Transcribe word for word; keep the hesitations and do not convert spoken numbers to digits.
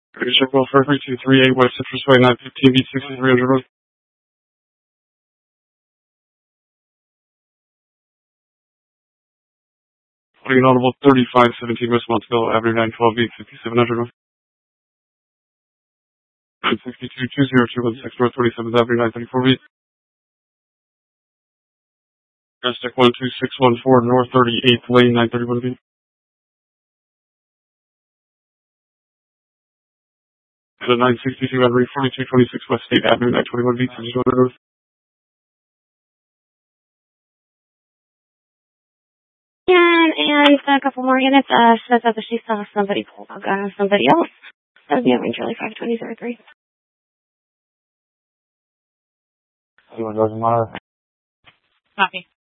Check well for three two three eight West Citrus Way nine fifteen B sixty-three hundred Road. Putting audible thirty-five seventeen West Montebello Avenue nine twelve B fifty-seven hundred Road. nine sixty-two two zero two one six North twenty-seventh Avenue nine thirty-four B. Check one two six one four North thirty-eighth Lane nine thirty-one B. The nine sixty-two Avenue forty-two twenty-six West State Avenue nine twenty-one B fifty-one hundred Road. And, and a couple more units, uh, says that she saw somebody pull a gun on somebody else. That would be on Charlie five twenty zero three. You want to go to tomorrow? Copy.